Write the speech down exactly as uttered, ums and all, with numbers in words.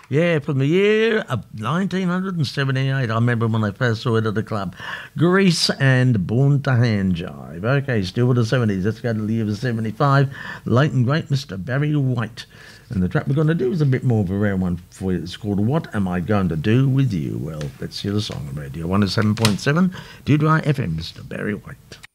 Yeah, from the year of nineteen seventy-eight. I remember when I first saw it at the club. Grease and Born to Hand Jive. Okay, still with the seventies. Let's go to the year of seventy-five. Late and great Mister Barry White. And the track we're going to do is a bit more of a rare one for you. It's called What Am I Going to Do With You? Well, let's hear the song on Radio one oh seven point seven. Dewdrye F M, Mister Barry White.